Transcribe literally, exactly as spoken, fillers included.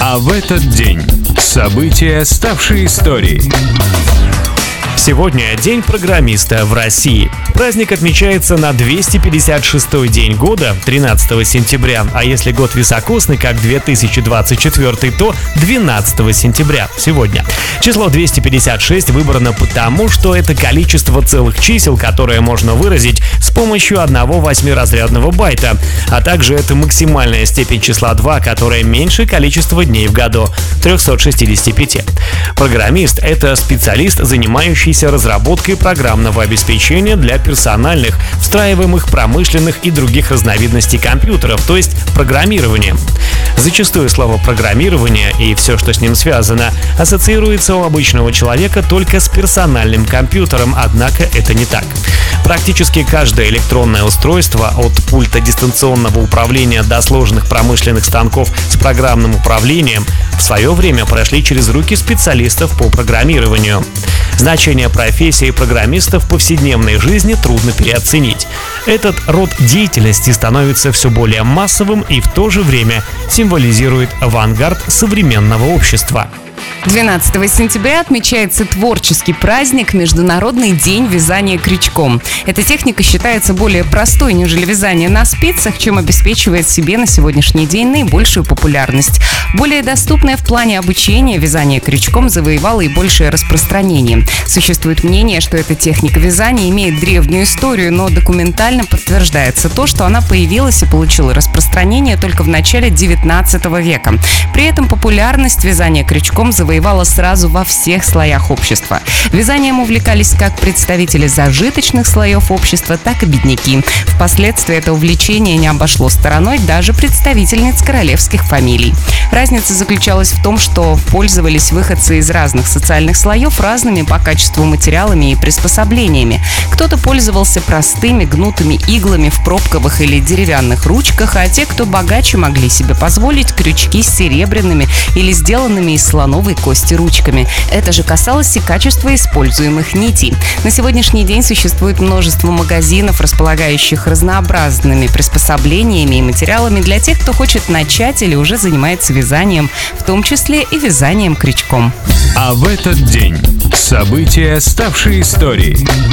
А в этот день события, ставшие историей. Сегодня День программиста в России. Праздник отмечается на двести пятьдесят шестой день года, тринадцатого сентября, а если год високосный, как две тысячи двадцать четвёртый, то двенадцатого сентября, сегодня. Число двести пятьдесят шесть выбрано потому, что это количество целых чисел, которое можно выразить с помощью одного восьмиразрядного байта, а также это максимальная степень числа два, которая меньше количества дней в году – триста шестьдесят пять. Программист – это специалист, занимающийся разработкой программного обеспечения для персональных, встраиваемых промышленных и других разновидностей компьютеров, то есть программированием. Зачастую слово «программирование» и все, что с ним связано, ассоциируется у обычного человека только с персональным компьютером, однако это не так. Практически каждое электронное устройство, от пульта дистанционного управления до сложных промышленных станков с программным управлением, в свое время прошли через руки специалистов по программированию. Значение профессии программиста в повседневной жизни трудно переоценить. Этот род деятельности становится все более массовым и в то же время символизирует авангард современного общества. двенадцатого сентября отмечается творческий праздник Международный день вязания крючком. Эта техника считается более простой, нежели вязание на спицах, чем обеспечивает себе на сегодняшний день наибольшую популярность. Более доступное в плане обучения вязание крючком завоевало и большее распространение. Существует мнение, что эта техника вязания имеет древнюю историю, но документально подтверждается то, что она появилась и получила распространение только в начале девятнадцатого века. При этом популярность вязания крючком завоевала сразу во всех слоях общества. Вязанием увлекались как представители зажиточных слоев общества, так и бедняки. Впоследствии это увлечение не обошло стороной даже представительниц королевских фамилий. Разница заключалась в том, что пользовались выходцы из разных социальных слоев разными по качеству материалами и приспособлениями. Кто-то пользовался простыми гнутыми иглами в пробковых или деревянных ручках, а те, кто богаче, могли себе позволить крючки с серебряными или сделанными из слоновой кости ручками. Это же касалось и качества используемых нитей. На сегодняшний день существует множество магазинов, располагающих разнообразными приспособлениями и материалами для тех, кто хочет начать или уже занимается вязанием, в том числе и вязанием крючком. А в этот день события, ставшие историей.